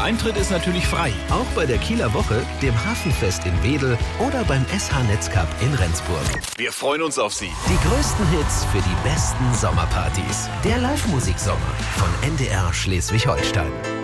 Eintritt ist natürlich frei. Auch bei der Kieler Woche, dem Hafenfest in Wedel oder beim SH Netzcup in Rendsburg. Wir freuen uns auf Sie. Die größten Hits für die besten Sommerpartys. Der Live-Musik-Sommer von NDR Schleswig-Holstein.